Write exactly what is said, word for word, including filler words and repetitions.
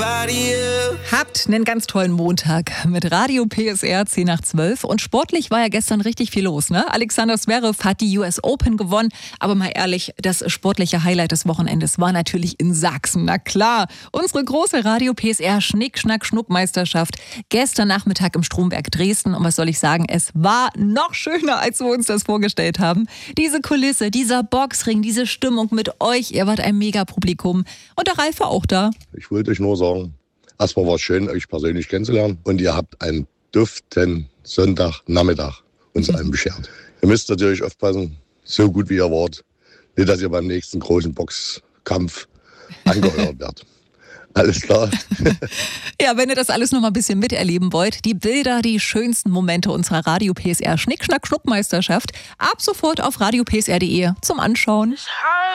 Habt einen ganz tollen Montag mit Radio P S R zehn nach zwölf. Und sportlich war ja gestern richtig viel los, ne? Alexander Zverev hat die U S Open gewonnen. Aber mal ehrlich, das sportliche Highlight des Wochenendes war natürlich in Sachsen. Na klar, unsere große Radio P S R Schnick-Schnack-Schnuck-Meisterschaft. Gestern Nachmittag im Stromberg Dresden. Und was soll ich sagen, es war noch schöner, als wir uns das vorgestellt haben. Diese Kulisse, dieser Boxring, diese Stimmung mit euch. Ihr wart ein Mega-Publikum. Und der Ralf war auch da. Ich wollte euch nur sagen, erstmal war es schön, euch persönlich kennenzulernen. Und ihr habt einen duften Sonntagnachmittag uns allen beschert. Ihr müsst natürlich aufpassen, so gut wie ihr wart, nicht, dass ihr beim nächsten großen Boxkampf angeheuert werdet. Alles klar. Ja, wenn ihr das alles noch mal ein bisschen miterleben wollt, die Bilder, die schönsten Momente unserer Radio P S R Schnick-Schnack-Schnuck-Meisterschaft ab sofort auf radio p s r punkt d e zum Anschauen.